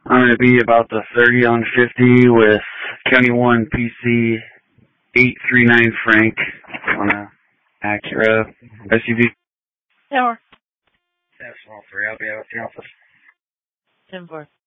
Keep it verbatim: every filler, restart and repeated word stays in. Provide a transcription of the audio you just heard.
I'm going to be about the thirty on fifty with County one P C eight three nine Frank on a Acura S U V. Tower. That's all three. I'll be out at the office. ten four.